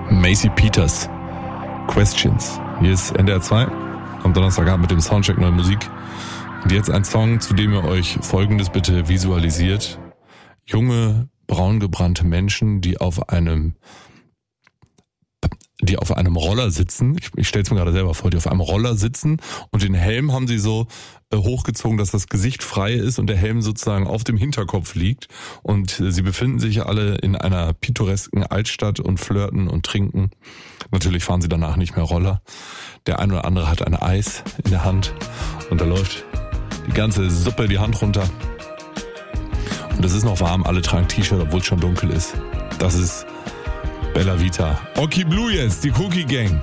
Macy Peters. Questions. Hier ist NDR 2 am Donnerstagabend mit dem Soundcheck Neue Musik. Und jetzt ein Song, zu dem ihr euch Folgendes bitte visualisiert. Junge, braungebrannte Menschen, die auf einem Roller sitzen. Ich stelle es mir gerade selber vor, die auf einem Roller sitzen und den Helm haben sie so hochgezogen, dass das Gesicht frei ist und der Helm sozusagen auf dem Hinterkopf liegt. Und sie befinden sich alle in einer pittoresken Altstadt und flirten und trinken. Natürlich fahren sie danach nicht mehr Roller. Der ein oder andere hat ein Eis in der Hand und da läuft die ganze Suppe die Hand runter. Und es ist noch warm, alle tragen T-Shirt, obwohl es schon dunkel ist. Das ist Bella Vita. Oki Blue jetzt, die Cookie Gang.